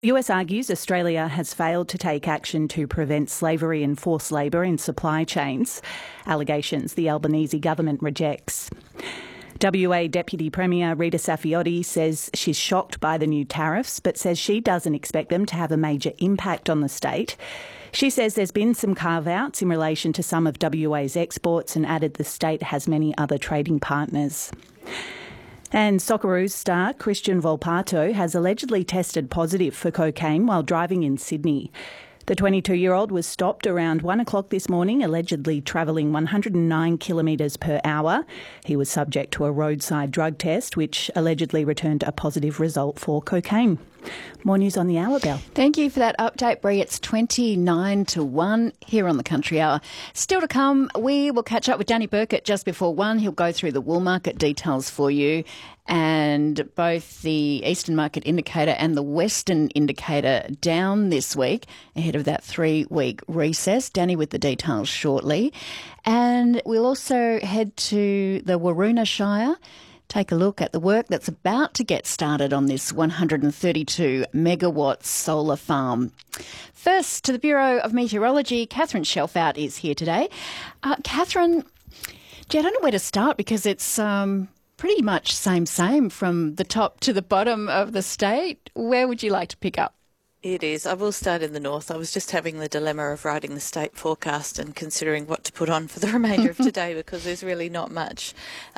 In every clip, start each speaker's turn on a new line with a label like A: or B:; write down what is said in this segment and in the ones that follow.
A: US argues Australia has failed to take action to prevent slavery and forced labour in supply chains. Allegations the Albanese government rejects. WA Deputy Premier Rita Saffioti says she's shocked by the new tariffs, but says she doesn't expect them to have a major impact on the state. She says there's been some carve-outs in relation to some of WA's exports and added the state has many other trading partners. And Socceroos star Christian Volpato has allegedly tested positive for cocaine while driving in Sydney. The 22-year-old was stopped around 1 o'clock this morning, allegedly travelling 109 kilometres per hour. He was subject to a roadside drug test, which allegedly returned a positive result for cocaine. More news on the hour, Belle.
B: Thank you for that update, Bree. It's 29 to 1 here on the Country Hour. Still to come, we will catch up with Danny Burkett just before 1. He'll go through the wool market details for you. And both the Eastern Market Indicator and the Western Indicator down this week ahead of that 3-week recess. Danny with the details shortly. And we'll also head to the Waroona Shire, take a look at the work that's about to get started on this 132 megawatt solar farm. First, to the Bureau of Meteorology, Catherine Shelfout is here today. Catherine, gee, I don't know where to start because it's pretty much same from the top to the bottom of the state. Where would you like to pick up?
C: It is. I will start in the north. I was just having the dilemma of writing the state forecast and considering what to put on for the remainder of today because there's really not much.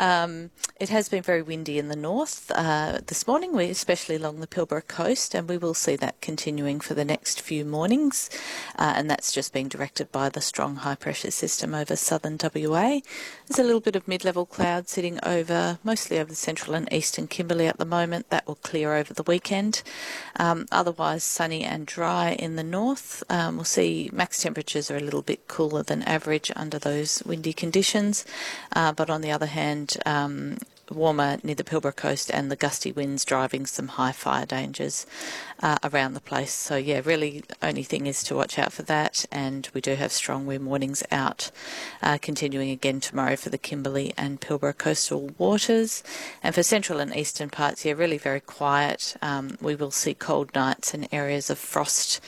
C: It has been very windy in the north this morning, especially along the Pilbara coast, and we will see that continuing for the next few mornings. And that's just being directed by the strong high-pressure system over southern WA. There's a little bit of mid-level cloud sitting mostly over the central and eastern Kimberley at the moment. That will clear over the weekend. Otherwise, sunny and dry in the north. We'll see max temperatures are a little bit cooler than average under those windy conditions, but on the other hand, warmer near the Pilbara coast and the gusty winds driving some high fire dangers around the place. So yeah, really only thing is to watch out for that, and we do have strong wind warnings out continuing again tomorrow for the Kimberley and Pilbara coastal waters. And for central and eastern parts, yeah, really very quiet. We will see cold nights and areas of frost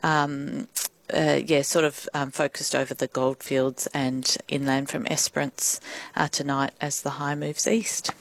C: focused over the goldfields and inland from Esperance tonight as the high moves east.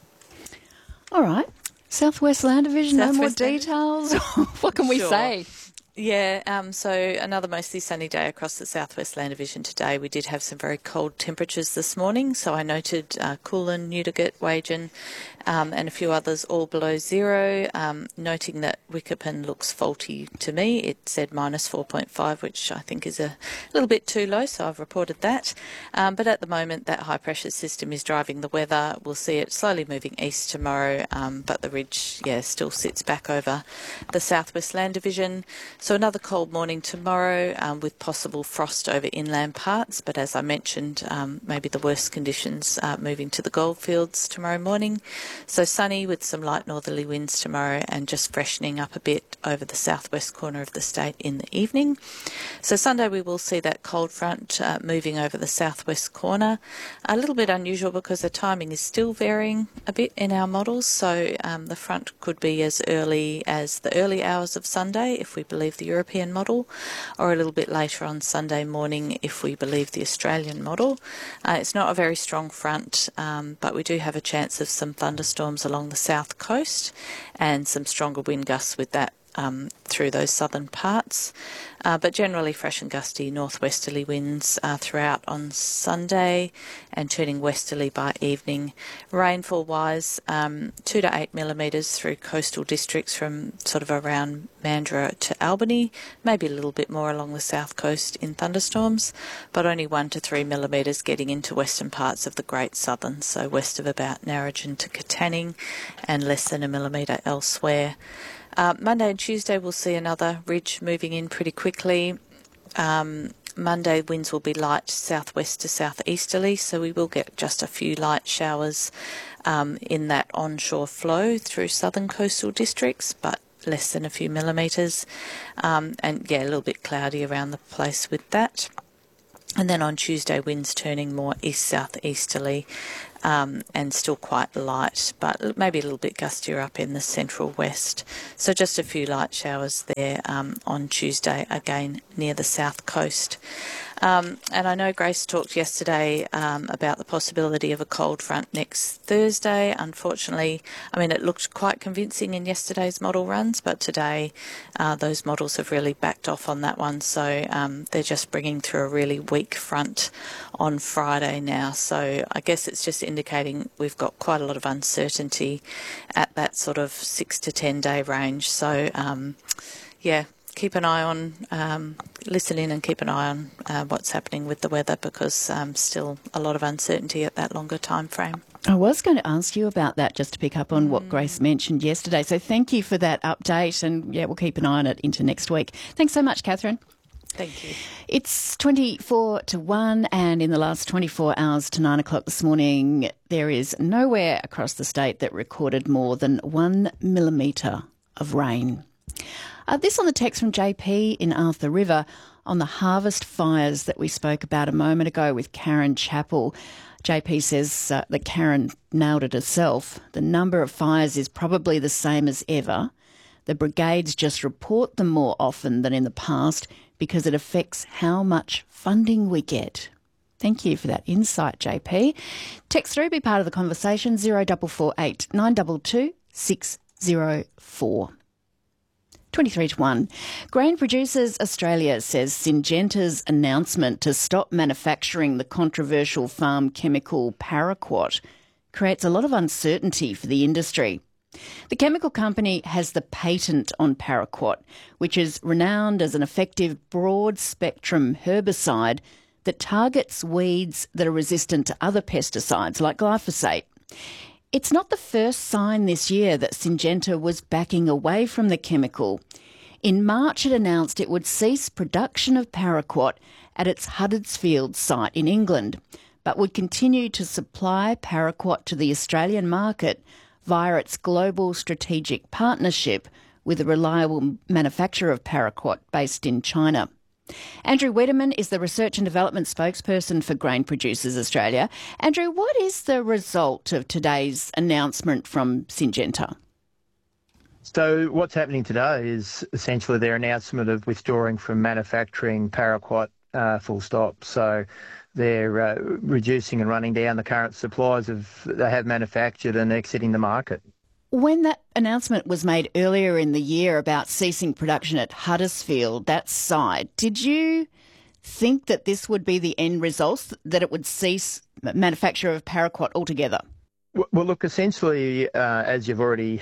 B: All right. Southwest Land Division, no more details? What can we say?
C: Yeah, so another mostly sunny day across the Southwest Land Division today. We did have some very cold temperatures this morning, so I noted Coolin, Newdigate, Wagen and a few others all below zero, noting that Wickerpen looks faulty to me. It said minus 4.5, which I think is a little bit too low, so I've reported that. But at the moment, that high-pressure system is driving the weather. We'll see it slowly moving east tomorrow, but the ridge, still sits back over the Southwest Land Division. So another cold morning tomorrow with possible frost over inland parts, but as I mentioned, maybe the worst conditions moving to the goldfields tomorrow morning. So sunny with some light northerly winds tomorrow and just freshening up a bit over the southwest corner of the state in the evening. So Sunday we will see that cold front moving over the southwest corner. A little bit unusual because the timing is still varying a bit in our models. So the front could be as early as the early hours of Sunday if we believe the European model, or a little bit later on Sunday morning if we believe the Australian model. It's not a very strong front, but we do have a chance of some thunderstorms along the south coast and some stronger wind gusts with that through those southern parts, but generally fresh and gusty northwesterly winds throughout on Sunday and turning westerly by evening. Rainfall wise, 2 to 8 millimetres through coastal districts from sort of around Mandurah to Albany, maybe a little bit more along the south coast in thunderstorms, but only 1 to 3 millimetres getting into western parts of the Great Southern, so west of about Narrogin to Katanning, and less than a millimetre elsewhere. Monday and Tuesday we'll see another ridge moving in pretty quickly. Monday winds will be light southwest to southeasterly, so we will get just a few light showers in that onshore flow through southern coastal districts, but less than a few millimetres. And yeah, a little bit cloudy around the place with that. And then on Tuesday, winds turning more east-southeasterly and still quite light, but maybe a little bit gustier up in the central west. So just a few light showers there on Tuesday, again near the south coast. And I know Grace talked yesterday about the possibility of a cold front next Thursday. Unfortunately, I mean, it looked quite convincing in yesterday's model runs, but today those models have really backed off on that one. So they're just bringing through a really weak front on Friday now. So I guess it's just indicating we've got quite a lot of uncertainty at that sort of 6 to 10 day range. So, yeah. Keep an eye on, listen in and keep an eye on what's happening with the weather, because still a lot of uncertainty at that longer time frame.
B: I was going to ask you about that, just to pick up on what Grace mentioned yesterday. So thank you for that update, and yeah, we'll keep an eye on it into next week. Thanks so much, Catherine.
C: Thank you.
B: It's 24 to 1, and in the last 24 hours to 9 o'clock this morning, there is nowhere across the state that recorded more than 1 millimetre of rain. This on the text from JP in Arthur River on the harvest fires that we spoke about a moment ago with Karen Chappell. JP says that Karen nailed it herself. The number of fires is probably the same as ever. The brigades just report them more often than in the past because it affects how much funding we get. Thank you for that insight, JP. Text through, be part of the conversation, 0448 922 604. 23 to 1. Grain Producers Australia says Syngenta's announcement to stop manufacturing the controversial farm chemical paraquat creates a lot of uncertainty for the industry. The chemical company has the patent on paraquat, which is renowned as an effective broad-spectrum herbicide that targets weeds that are resistant to other pesticides like glyphosate. It's not the first sign this year that Syngenta was backing away from the chemical. In March, it announced it would cease production of paraquat at its Huddersfield site in England, but would continue to supply paraquat to the Australian market via its global strategic partnership with a reliable manufacturer of paraquat based in China. Andrew Wetterman is the Research and Development Spokesperson for Grain Producers Australia. Andrew, what is the result of today's announcement from Syngenta?
D: So what's happening today is essentially their announcement of withdrawing from manufacturing paraquat, full stop. So they're reducing and running down the current supplies they have manufactured and exiting the market.
B: When that announcement was made earlier in the year about ceasing production at Huddersfield, that site, did you think that this would be the end result, that it would cease manufacture of paraquat altogether?
D: Well, look, essentially, as you've already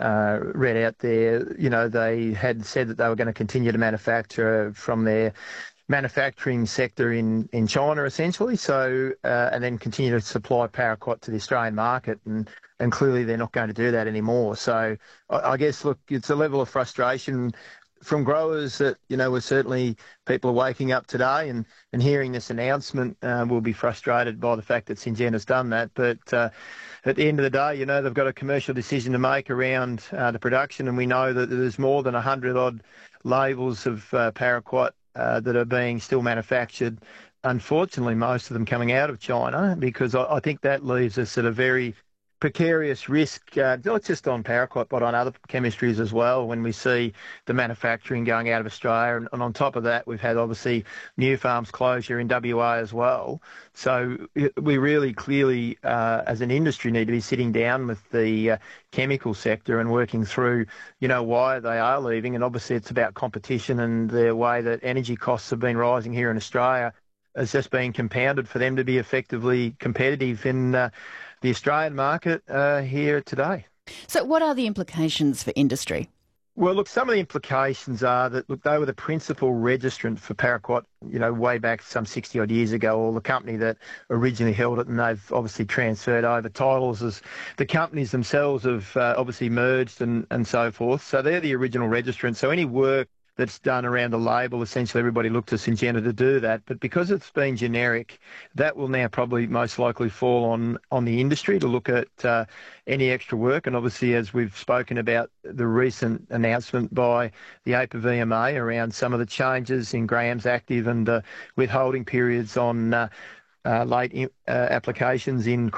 D: read out there, you know, they had said that they were going to continue to manufacture from their manufacturing sector in China, essentially, so and then continue to supply paraquat to the Australian market, and clearly they're not going to do that anymore. So I guess, look, it's a level of frustration from growers that, you know, certainly people are waking up today and hearing this announcement will be frustrated by the fact that Syngenta's done that. But at the end of the day, you know, they've got a commercial decision to make around the production, and we know that there's more than 100-odd labels of paraquat that are being still manufactured, unfortunately, most of them coming out of China, because I think that leaves us at a very precarious risk, not just on paraquat, but on other chemistries as well, when we see the manufacturing going out of Australia. And on top of that, we've had, obviously, Nufarm's closure in WA as well. So we really clearly, as an industry, need to be sitting down with the chemical sector and working through, you know, why they are leaving. And obviously it's about competition and the way that energy costs have been rising here in Australia has just been compounded for them to be effectively competitive in the Australian market here today. So
B: what are the implications for industry?
D: Well, look, some of the implications are that, look, they were the principal registrant for paraquat, you know, way back some 60-odd years ago, or the company that originally held it, and they've obviously transferred over titles as the companies themselves have obviously merged and so forth. So they're the original registrant. So any work that's done around the label, essentially everybody looked to Syngenta to do that. But because it's been generic, that will now probably most likely fall on the industry to look at any extra work. And obviously, as we've spoken about the recent announcement by the APA-VMA around some of the changes in grams active and withholding periods on late applications in crop,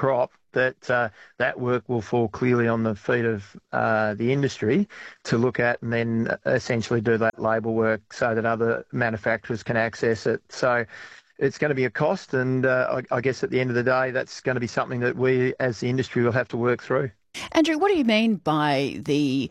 D: that that work will fall clearly on the feet of the industry to look at and then essentially do that label work so that other manufacturers can access it. So it's going to be a cost, and I guess at the end of the day, that's going to be something that we as the industry will have to work through.
B: Andrew, what do you mean by the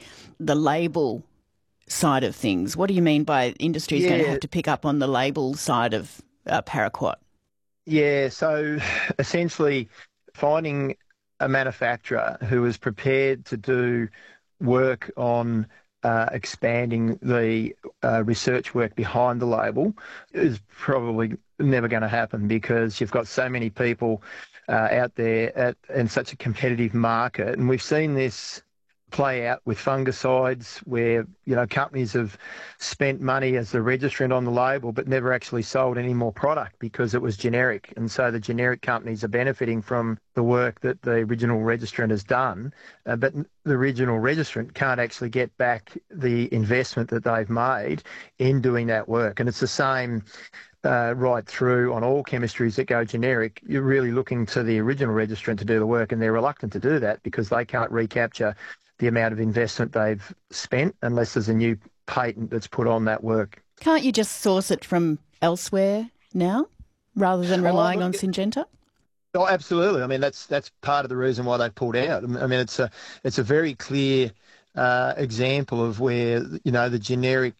B: label side of things? What do you mean by industry's going to have to pick up on the label side of paraquat?
D: Yeah, so essentially finding a manufacturer who is prepared to do work on expanding the research work behind the label is probably never going to happen, because you've got so many people out there in such a competitive market. And we've seen this play out with fungicides where, companies have spent money as the registrant on the label but never actually sold any more product because it was generic. And so the generic companies are benefiting from the work that the original registrant has done, but the original registrant can't actually get back the investment that they've made in doing that work. And it's the same right through on all chemistries that go generic. You're really looking to the original registrant to do the work, and they're reluctant to do that because they can't recapture the amount of investment they've spent unless there's a new patent that's put on that work.
B: Can't you just source it from elsewhere now rather than relying on Syngenta?
D: Oh, absolutely. I mean, that's part of the reason why they pulled out. I mean, it's a very clear example of where, the generic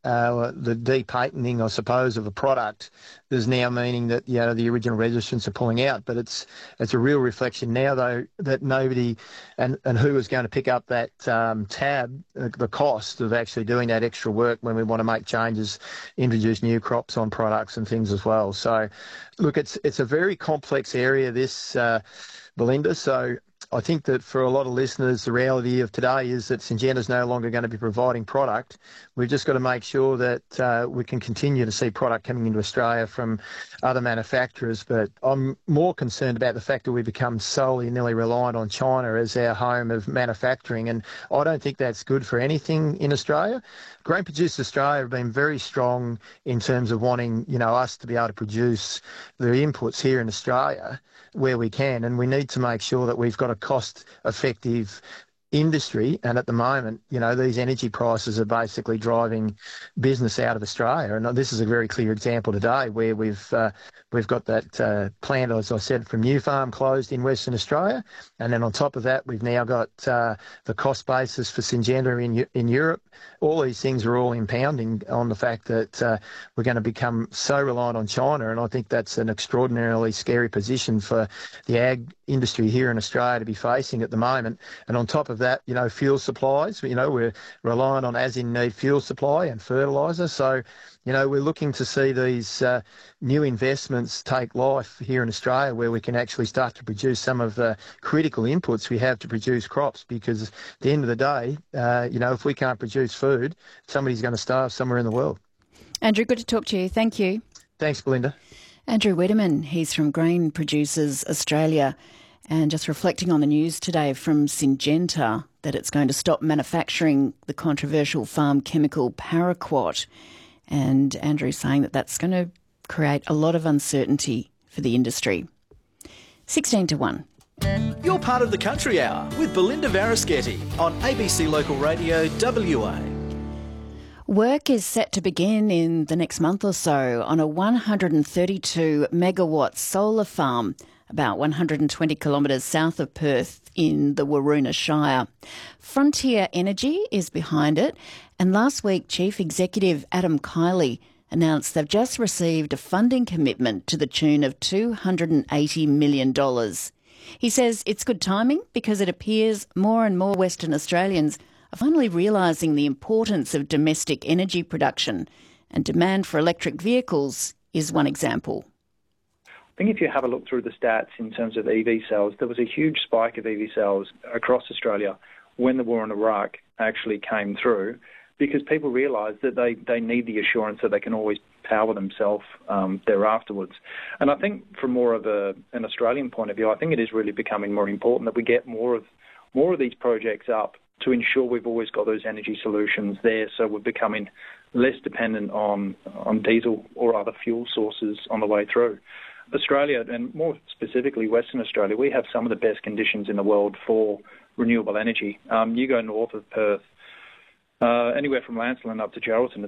D: the depatenting, I suppose, of a product is now meaning that the original registrants are pulling out. But it's a real reflection now, though, that nobody and who is going to pick up that tab, the cost of actually doing that extra work when we want to make changes, introduce new crops on products and things as well. So, look, it's a very complex area, this, Belinda. So I think that for a lot of listeners, the reality of today is that Syngenta is no longer going to be providing product. We've just got to make sure that we can continue to see product coming into Australia from other manufacturers. But I'm more concerned about the fact that we become solely nearly reliant on China as our home of manufacturing. And I don't think that's good for anything in Australia. Grain Producers Australia have been very strong in terms of wanting, us to be able to produce the inputs here in Australia where we can, and we need to make sure that we've got a cost-effective industry. And at the moment, these energy prices are basically driving business out of Australia. And this is a very clear example today where we've got that plant, as I said, from New Farm closed in Western Australia. And then on top of that, we've now got the cost basis for Syngenta in Europe. All these things are all impounding on the fact that we're going to become so reliant on China. And I think that's an extraordinarily scary position for the ag industry here in Australia to be facing at the moment. And on top of that, fuel supplies, we're reliant on as-in-need fuel supply and fertiliser. So, we're looking to see these new investments take life here in Australia where we can actually start to produce some of the critical inputs we have to produce crops, because at the end of the day, if we can't produce food, somebody's going to starve somewhere in the world.
B: Andrew, good to talk to you. Thank you.
D: Thanks, Belinda.
B: Andrew Wedderman, he's from Grain Producers Australia, and just reflecting on the news today from Syngenta that it's going to stop manufacturing the controversial farm chemical paraquat. And Andrew's saying that that's going to create a lot of uncertainty for the industry. 16 to 1.
E: You're part of the Country Hour with Belinda Varischetti on ABC Local Radio WA.
B: Work is set to begin in the next month or so on a 132 megawatt solar farm about 120 kilometres south of Perth in the Waroona Shire. Frontier Energy is behind it, and last week Chief Executive Adam Kiley announced they've just received a funding commitment to the tune of $280 million. He says it's good timing because it appears more and more Western Australians are finally realising the importance of domestic energy production, and demand for electric vehicles is one example.
F: I think if you have a look through the stats in terms of EV sales, there was a huge spike of EV sales across Australia when the war in Iraq actually came through, because people realised that they need the assurance that they can always power themselves there afterwards. And I think from more of an Australian point of view, I think it is really becoming more important that we get more of these projects up to ensure we've always got those energy solutions there, so we're becoming less dependent on diesel or other fuel sources on the way through. Australia, and more specifically Western Australia, we have some of the best conditions in the world for renewable energy. You go north of Perth, anywhere from Lancelin up to Geraldton,